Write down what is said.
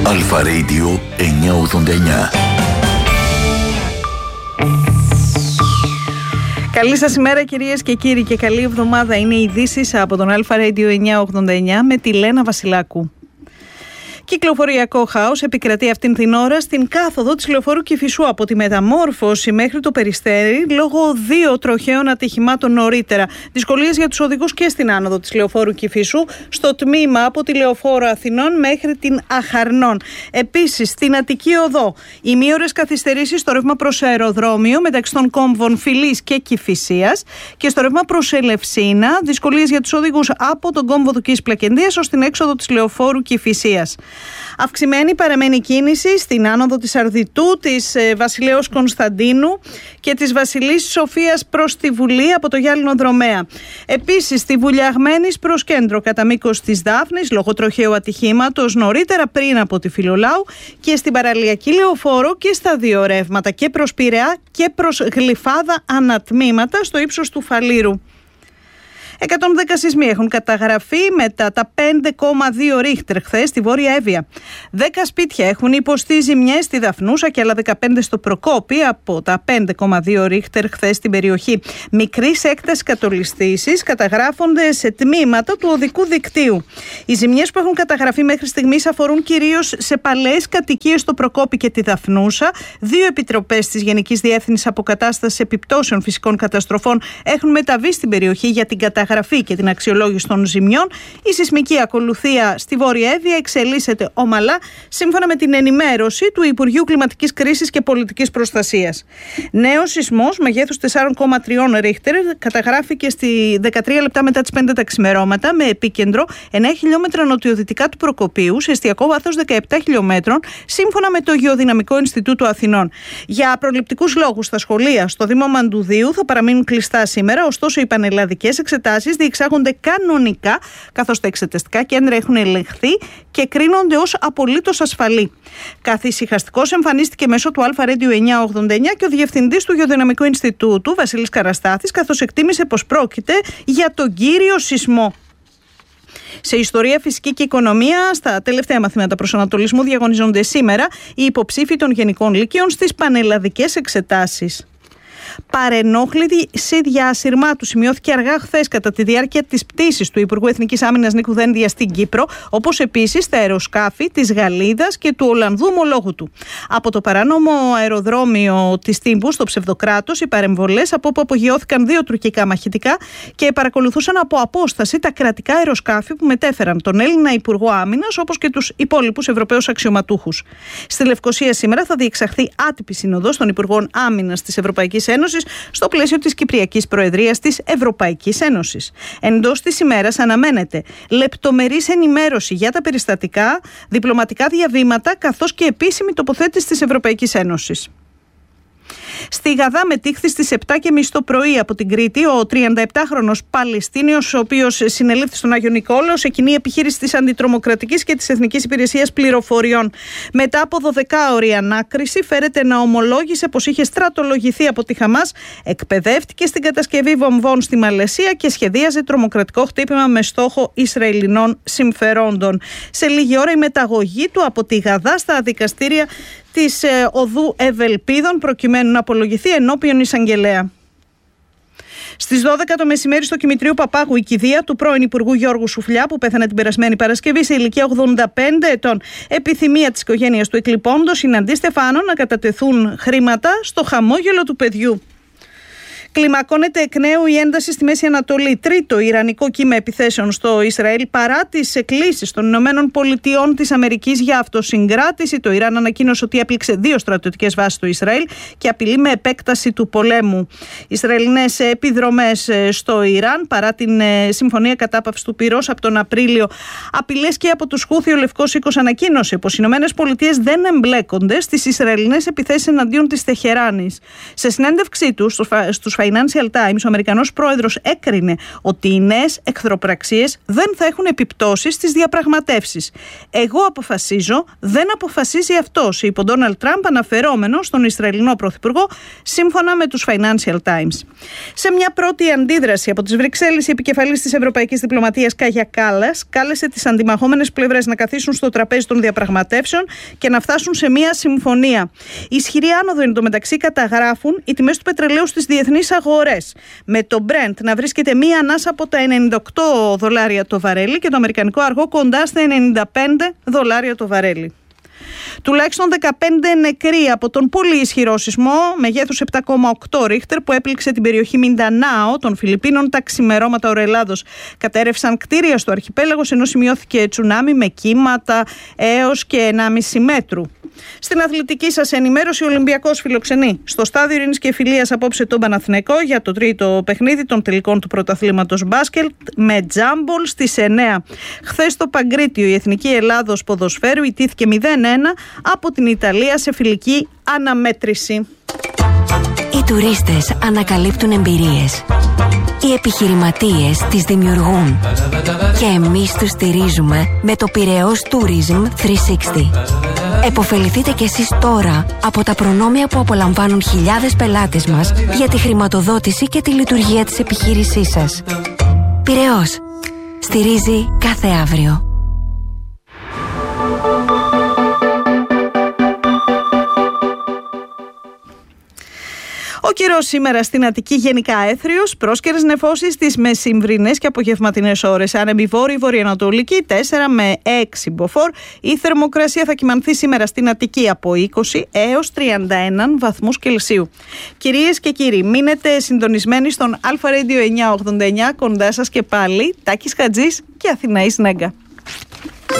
Αλφα Radio 989. Καλή σας ημέρα κυρίες και κύριοι και καλή εβδομάδα. Είναι οι ειδήσεις από τον Αλφα Radio 989 με τη Λένα Βασιλάκου. Κυκλοφοριακό χάος επικρατεί αυτήν την ώρα στην κάθοδο της λεωφόρου Κηφισού από τη Μεταμόρφωση μέχρι το Περιστέρι λόγω 2 τροχαίων ατυχημάτων νωρίτερα. Δυσκολίες για τους οδηγούς και στην άνοδο της λεωφόρου Κηφισού στο τμήμα από τη λεωφόρο Αθηνών μέχρι την Αχαρνών. Επίσης στην Αττική Οδό ημίωρες καθυστερήσεις στο ρεύμα προς αεροδρόμιο μεταξύ των κόμβων Φιλής και Κηφισίας και στο ρεύμα προς Ελευσίνα δυσκολίες για τους οδηγούς από τον κόμβο Δουκής Πλακεντίας ως την έξοδο της λεωφόρου Κηφισίας. Αυξημένη παραμένει κίνηση στην άνοδο της Αρδιτού, της Βασιλέως Κωνσταντίνου και της Βασιλής Σοφίας προς τη Βουλή από το Γυάλινο Δρομέα. Επίσης στη Βουλιαγμένης προς κέντρο κατά μήκος της Δάφνης λόγω τροχαίου ατυχήματος νωρίτερα πριν από τη Φιλολάου και στην παραλιακή λεωφόρο και στα 2 ρεύματα και προς Πειραιά και προς Γλυφάδα ανατμήματα στο ύψος του Φαλήρου. 110 σεισμοί έχουν καταγραφεί μετά τα 5,2 ρίχτερ χθες στη Βόρεια Εύβοια. 10 σπίτια έχουν υποστεί ζημιές στη Δαφνούσα και άλλα 15 στο Προκόπη από τα 5,2 ρίχτερ χθες στην περιοχή. Μικρής έκτασης κατολιστήσεις καταγράφονται σε τμήματα του οδικού δικτύου. Οι ζημιές που έχουν καταγραφεί μέχρι στιγμής αφορούν κυρίως σε παλαιές κατοικίες στο Προκόπη και τη Δαφνούσα. 2 επιτροπές της Γενικής Διεύθυνσης Αποκατάστασης Επιπτώσεων Φυσικών Καταστροφών έχουν μεταβεί στην περιοχή για την καταγραφή και την αξιολόγηση των ζημιών. Η σεισμική ακολουθία στη Βόρεια Εύβοια εξελίσσεται ομαλά σύμφωνα με την ενημέρωση του Υπουργείου Κλιματικής Κρίσης και Πολιτικής Προστασίας. Νέος σεισμός μεγέθους 4,3 ρίχτερ καταγράφηκε στη 13 λεπτά μετά τις 5 τα ξημερώματα με επίκεντρο 9 χιλιόμετρα νοτιοδυτικά του Προκοπίου σε εστιακό βάθος 17 χιλιόμετρων σύμφωνα με το Γεωδυναμικό Ινστιτούτο Αθηνών. Για προληπτικούς λόγους τα σχολεία στο Δήμο Μαντουδίου θα παραμείνουν κλειστά σήμερα, ωστόσο οι πανελλαδικές εξετάσεις διεξάγονται κανονικά, καθώς τα εξεταστικά κέντρα έχουν ελεγχθεί και κρίνονται ως απολύτως ασφαλή. Καθησυχαστικός εμφανίστηκε μέσω του Αλφα Radio 989 και ο Διευθυντής του Γεωδυναμικού Ινστιτούτου, Βασίλης Καραστάθης, καθώς εκτίμησε πως πρόκειται για τον κύριο σεισμό. Σε ιστορία, φυσική και οικονομία, στα τελευταία μαθήματα προσανατολισμού διαγωνίζονται σήμερα οι υποψήφοι των Γενικών Λύκειων στις πανελλαδικές εξετάσεις. Παρενόχληση διασυρμάτου σημειώθηκε αργά χθες κατά τη διάρκεια της πτήσης του Υπουργού Εθνικής Άμυνας Νίκου Δένδια στην Κύπρο, όπως επίσης τα αεροσκάφη της Γαλλίδας και του Ολλανδού ομολόγου του. Από το παράνομο αεροδρόμιο της Τύμπου στο Ψευδοκράτος, οι παρεμβολές από όπου απογειώθηκαν 2 τουρκικά μαχητικά και παρακολουθούσαν από απόσταση τα κρατικά αεροσκάφη που μετέφεραν τον Έλληνα Υπουργό Άμυνας, όπως και τους υπόλοιπους Ευρωπαίους αξιωματούχους. Στη Λευκοσία σήμερα θα διεξαχθεί άτυπη σύνοδος των Υπουργών Άμυνας της Ευρωπαϊκής Ένωσης στο πλαίσιο της Κυπριακής Προεδρίας της Ευρωπαϊκής Ένωσης. Εντός της ημέρας αναμένεται λεπτομερής ενημέρωση για τα περιστατικά, διπλωματικά διαβήματα καθώς και επίσημη τοποθέτηση της Ευρωπαϊκής Ένωσης. Στη Γαδά μετήχθη στις 7:30 το πρωί από την Κρήτη ο 37χρονος Παλαιστίνιος, ο οποίος συνελήφθη στον Άγιο Νικόλαο σε κοινή επιχείρηση της Αντιτρομοκρατικής και της Εθνικής Υπηρεσίας Πληροφοριών. Μετά από 12ωρη ανάκριση, φέρεται να ομολόγησε πως είχε στρατολογηθεί από τη Χαμάς, εκπαιδεύτηκε στην κατασκευή βομβών στη Μαλαισία και σχεδίαζε τρομοκρατικό χτύπημα με στόχο Ισραηλινών συμφερόντων. Σε λίγη ώρα η μεταγωγή του από τη Γαδά στα δικαστήρια της οδού Ευελπίδων προκειμένου να απολογηθεί ενώπιον εισαγγελέα. Στις 12 το μεσημέρι στο Κημητρίου Παπάγου η κηδεία του πρώην Υπουργού Γιώργου Σουφλιά, που πέθανε την περασμένη Παρασκευή σε ηλικία 85 ετών. Επιθυμία της οικογένειας του εκλειπώντος είναι αντί στεφάνων να κατατεθούν χρήματα στο χαμόγελο του παιδιού. Κλιμακώνεται εκ νέου η ένταση στη Μέση Ανατολή. Τρίτο ιρανικό κύμα επιθέσεων στο Ισραήλ παρά τις εκκλήσεις των Ηνωμένων Πολιτειών της Αμερικής για αυτοσυγκράτηση. Το Ιράν ανακοίνωσε ότι έπληξε 2 στρατιωτικές βάσεις στο Ισραήλ και απειλεί με επέκταση του πολέμου. Ισραηλινές επιδρομές στο Ιράν παρά την συμφωνία κατάπαυσης του πυρός από τον Απρίλιο. Απειλές και από τους Χούθι. Ο Λευκός Οίκος ανακοίνωσε πως οι Ηνωμένες Πολιτείες δεν εμπλέκονται στις Ισραηλινές επιθέσεις εναντίον της Τεχεράνης. Σε συνέντευξή του στους Financial Times, ο Αμερικανός πρόεδρος έκρινε ότι οι νέες εχθροπραξίες δεν θα έχουν επιπτώσεις στις διαπραγματεύσεις. «Εγώ αποφασίζω, δεν αποφασίζει αυτός», είπε ο Ντόναλντ Τραμπ, αναφερόμενο στον Ισραηλινό Πρωθυπουργό, σύμφωνα με τους Financial Times. Σε μια πρώτη αντίδραση από τις Βρυξέλλες, η επικεφαλής της Ευρωπαϊκής Διπλωματίας Κάγια Κάλλας κάλεσε τις αντιμαχόμενες πλευρές να καθίσουν στο τραπέζι των διαπραγματεύσεων και να φτάσουν σε μια συμφωνία. Η ισχυρή άνοδο εντωμεταξύ καταγράφουν οι τιμές του πετρελαίου στις διεθνείς αγορές, με το Brent να βρίσκεται μία ανάσα από τα $98 το βαρέλι και το αμερικανικό αργό κοντά στα $95 το βαρέλι. Τουλάχιστον 15 νεκροί από τον πολύ ισχυρό σεισμό μεγέθους 7,8 ρίχτερ που έπληξε την περιοχή Μιντανάο των Φιλιππίνων τα ξημερώματα ωρελάδος. Κατέρευσαν κτίρια στο αρχιπέλαγος, ενώ σημειώθηκε τσουνάμι με κύματα έως και 1,5 μέτρου. Στην αθλητική σας ενημέρωση, ο Ολυμπιακός φιλοξενεί στο Στάδιο Ειρήνης και Φιλίας απόψε τον Παναθηναϊκό για το τρίτο παιχνίδι των τελικών του πρωταθλήματος μπάσκετ με τζάμπολ στις 9. Χθες στο Παγκρίτιο η Εθνική Ελλάδος Ποδοσφαίρου ιτήθηκε 0-1 από την Ιταλία σε φιλική αναμέτρηση. Οι τουρίστες ανακαλύπτουν εμπειρίες. Οι επιχειρηματίες τις δημιουργούν. Και εμείς τους στηρίζουμε με το Πειραιώς Tourism 360. Εποφεληθείτε κι εσείς τώρα από τα προνόμια που απολαμβάνουν χιλιάδες πελάτες μας για τη χρηματοδότηση και τη λειτουργία της επιχείρησής σας. Πειραιώς. Στηρίζει κάθε αύριο. Ο καιρός σήμερα στην Αττική γενικά έθριος, πρόσκαιρες νεφώσεις στις μεσημβρινές και απογευματινές ώρες. Άνεμη βόρειο-βορειοανατολική 4 με 6 μποφόρ. Η θερμοκρασία θα κυμανθεί σήμερα στην Αττική από 20 έως 31 βαθμούς Κελσίου. Κυρίες και κύριοι, μείνετε συντονισμένοι στον Αλφα Radio 989, κοντά σας και πάλι Τάκης Χατζής και Αθηναής Νέγκα.